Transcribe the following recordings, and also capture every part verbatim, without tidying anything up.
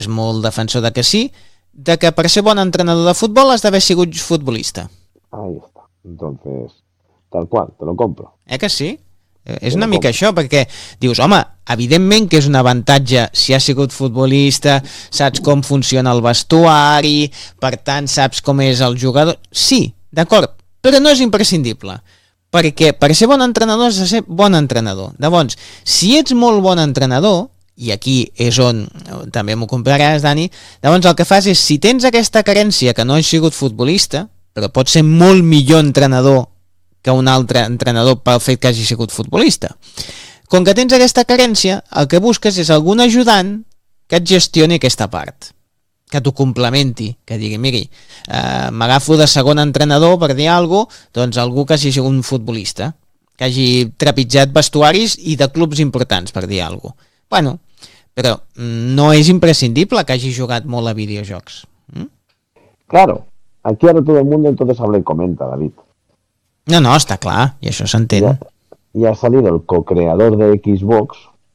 és molt defensor de que sí, de que per ser bon entrenador de futbol has d'haver sigut futbolista. Ahí está. Entonces, tal cual, te lo compro. Eh que sí? Eh, és una mica això, perquè dius, home, evidentment que és un avantatge si has sigut futbolista, saps com funciona el vestuari, per tant saps com és el jugador. Sí, d'acord, però no és imprescindible. Perquè per ser bon entrenador has de ser bon entrenador. Llavors, si ets molt bon entrenador, i aquí és on també m'ho compraràs, Dani, llavors el que fas és, si tens aquesta carència que no has sigut futbolista, però pots ser molt millor entrenador que un altre entrenador pel fet que hagi sigut futbolista. Com que tens aquesta carència, el que busques és algun ajudant que et gestioni aquesta part, que t'ho complementi, que digui, miri, eh, m'agafo de segon entrenador per dir alguna cosa, doncs algú que hagi sigut un futbolista, que hagi trepitjat vestuaris i de clubs importants, per dir alguna cosa. Bueno, però no és imprescindible que hagi jugat molt a videojocs. ¿Mm? Claro, aquí ahora todo el mundo entonces habla y comenta, David. No, no, està clar, i això s'entén. Ya, ya ha salido el co-creador de Xbox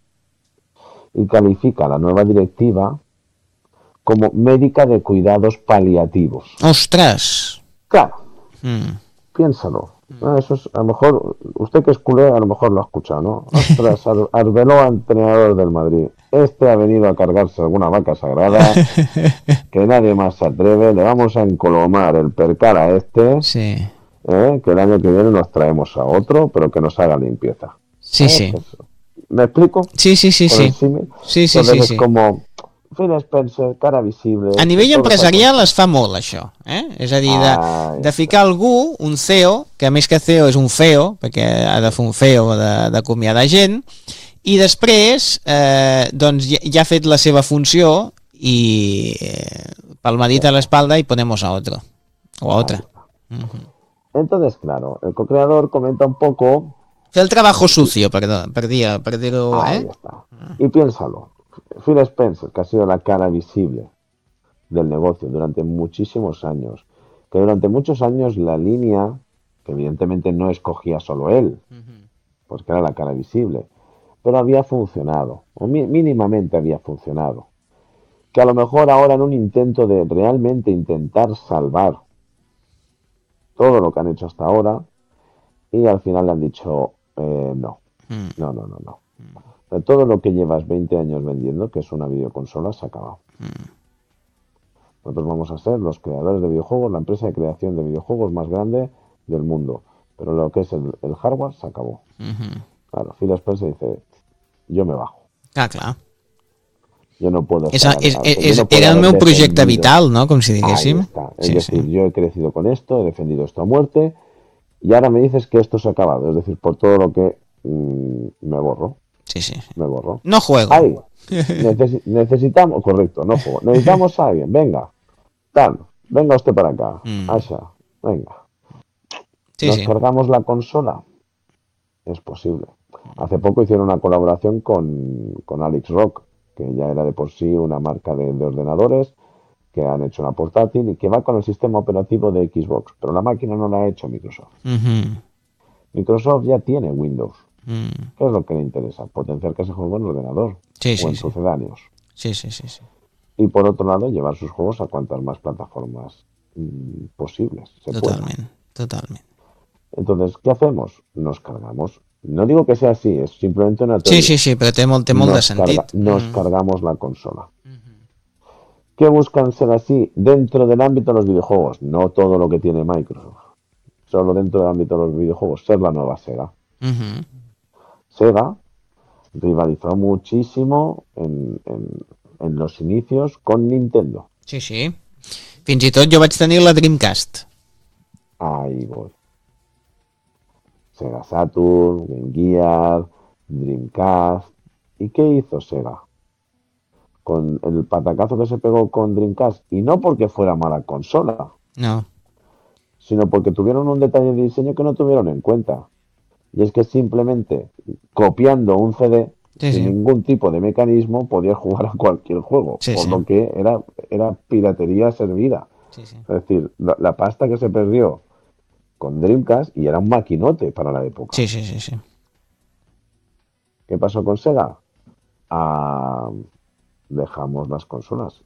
y califica la nueva directiva como médica de cuidados paliativos. ¡Ostras! Claro, Mm. piénsalo. Ah, eso es, a lo mejor, usted que es culé, a lo mejor lo ha escuchado, ¿no? Ostras, Ar- Arbeloa, entrenador del Madrid. Este ha venido a cargarse alguna vaca sagrada, que nadie más se atreve. Le vamos a encolomar el percal a este, Sí, ¿eh? Que el año que viene nos traemos a otro, pero que nos haga limpieza. sí, ¿Eh? sí. Pues, ¿me explico? Sí, sí, sí, Con el sí. símil. Sí, sí, Entonces sí, es sí. como Phil Spencer, cara visible. A nivell todo empresarial está- es fa molt, això. Eh? És a dir, de, Ah, de ficar algú, un C E O, que a més que C E O és un feo, perquè ha de fer un feo de- d'acomiadar gent, i després eh, doncs ja, ja ha fet la seva funció i eh, palmadita a l'espalda y ponemos a otro. O a otra. Entonces, claro, el co-creador comenta un poco. Fer el trabajo sucio, perdón, per dir, per dir-ho, Ahí eh? está. Y piénsalo. Phil Spencer, que ha sido la cara visible del negocio durante muchísimos años, que durante muchos años la línea, que evidentemente no escogía solo él, porque era la cara visible, pero había funcionado, o mi- mínimamente había funcionado. Que a lo mejor ahora en un intento de realmente intentar salvar todo lo que han hecho hasta ahora, y al final le han dicho, eh, no, Mm. no, no, no, no. Pero todo lo que llevas veinte años vendiendo, que es una videoconsola, se ha acabado. Nosotros vamos a ser los creadores de videojuegos, la empresa de creación de videojuegos más grande del mundo. Pero lo que es el, el hardware se acabó. Mhm. Claro, Phil Spencer dice, yo me bajo. Clar, clar. Yo no puedo És, estar... és, o sea, yo és, no puedo era el haber meu projecte defendido- vital, no? Com si Ahí diguéssim. está. Es Sí, decir, sí. yo he crecido con esto, he defendido esto a muerte, y ahora me dices que esto se ha acabado. Es decir, por todo lo que mm, me borro, Sí, sí. me borro. No juego. Ahí, necesi- necesitamos, correcto, no juego. Necesitamos a alguien, venga, tal, venga usted para acá, Mm. Asha, venga. Sí, ¿Nos sí. cargamos la consola? Es posible. Hace poco hicieron una colaboración con, con Alex Rock, que ya era de por sí una marca de, de ordenadores, que han hecho una portátil y que va con el sistema operativo de Xbox, pero la máquina no la ha hecho Microsoft. Mhm. Microsoft ya tiene Windows. Mm. ¿Qué es lo que le interesa? Potenciar que ese juego en el ordenador Sí, o sí, en sí. sucedáneos. Sí, sí, sí, sí. Y por otro lado, llevar sus juegos a cuantas más plataformas mm, posibles se pueda. Totalment, totalment. Entonces, ¿qué hacemos? Nos cargamos. No digo que sea así, es simplemente una Sí, teoría. sí, sí, però té molt, té molt de Nos, carga- sentit. nos Mm. cargamos la consola. ¿Qué buscan ser así dentro del ámbito de los videojuegos? No todo lo que tiene Microsoft. Solo dentro del ámbito de los videojuegos. Ser la nueva Sega. Mhm. Sega rivalizó muchísimo en, en- en los inicios con Nintendo. Sí, sí. Fins i tot jo vaig tenir la Dreamcast. Ahí voy. Sega Saturn, Game Gear, Dreamcast. ¿Y qué hizo Sega? Con el patacazo que se pegó con Dreamcast. Y no porque fuera mala consola, No. sino porque tuvieron un detalle de diseño que no tuvieron en cuenta. Y es que simplemente copiando un C D, Sí, sin sí. ningún tipo de mecanismo, podías jugar a cualquier juego. Sí, por sí. lo que era, era piratería servida. Sí, sí. Es decir, la, la pasta que se perdió con Dreamcast, y era un maquinote para la época. Sí, sí, sí, sí. ¿Qué pasó con Sega? Ah, dejamos las consolas.